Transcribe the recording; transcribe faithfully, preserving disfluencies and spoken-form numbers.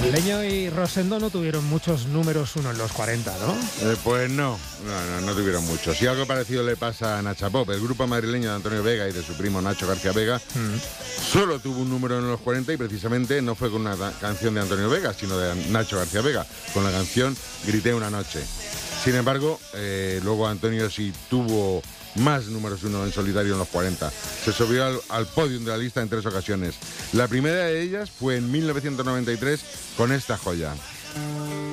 Leño y Rosendo no tuvieron muchos números uno en los cuarenta, ¿no? Eh, pues no, no, no, no tuvieron muchos. Y algo parecido le pasa a Nacha Pop. El grupo madrileño de Antonio Vega y de su primo Nacho García Vega mm. solo tuvo un número en los cuarenta y precisamente no fue con una canción de Antonio Vega, sino de Nacho García Vega, con la canción Grité una noche. Sin embargo, eh, luego Antonio sí tuvo más números uno en solitario en los cuarenta. Se subió al, al podio de la lista en tres ocasiones. La primera de ellas fue en mil novecientos noventa y tres con esta joya.